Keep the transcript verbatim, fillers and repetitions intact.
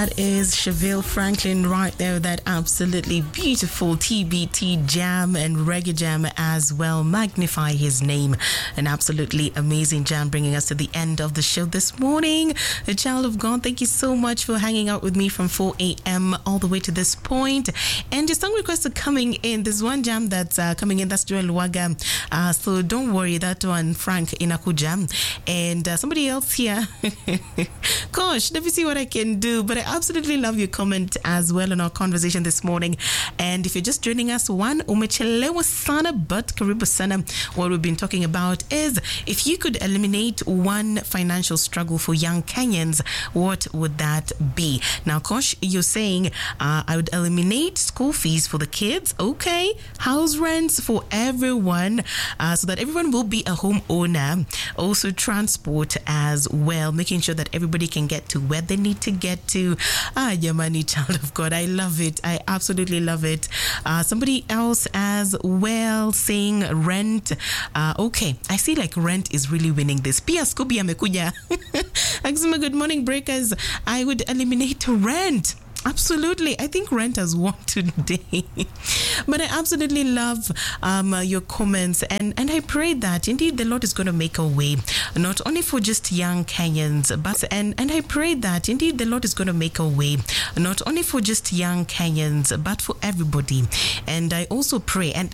That is Chevelle Franklin right there. That absolutely beautiful T B T jam and reggae jam as well. Magnify his name. An absolutely amazing jam bringing us to the end of the show this morning. A child of God, thank you so much for hanging out with me from four a.m. all the way to this point. And your song requests are coming in. There's one jam that's uh, coming in. That's Joel Waga. Uh, so don't worry, that one, Frank Inakuja. And uh, somebody else here. Gosh, let me see what I can do. But I absolutely love your comment as well in our conversation this morning. And if you're just joining us, one, umechelewa sana, but karibu sana. What we've been talking about is if you could eliminate one financial struggle for young Kenyans, what would that be? Now, Kosh, you're saying uh, I would eliminate school fees for the kids. Okay. House rents for everyone uh, so that everyone will be a homeowner. Also, transport as well, making sure that everybody can get to where they need to get to. Ah, Yamani, child of God, I love it. I absolutely love it. Uh, somebody else as well saying rent. Uh, okay, I see like rent is really winning this. Pia Scooby amekuja. Akisema, good morning, breakers. I would eliminate rent. Absolutely. I think rent has won today. But I absolutely love um, uh, your comments. And, and I pray that indeed the Lord is going to make a way, not only for just young Kenyans, but and, and I pray that indeed the Lord is going to make a way, not only for just young Kenyans, but for everybody. And I also pray, and